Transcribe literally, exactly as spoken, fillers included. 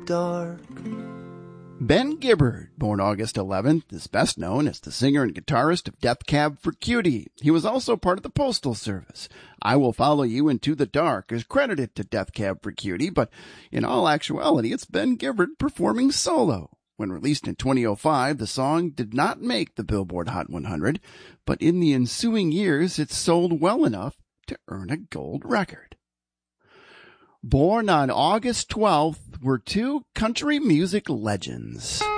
dark. Ben Gibbard, born August eleventh, is best known as the singer and guitarist of Death Cab for Cutie. He was also part of the Postal Service. I Will Follow You Into the Dark is credited to Death Cab for Cutie, but in all actuality, it's Ben Gibbard performing solo. When released in twenty oh five, the song did not make the Billboard Hot one hundred, but in the ensuing years, it sold well enough to earn a gold record. Born on August twelfth were two country music legends.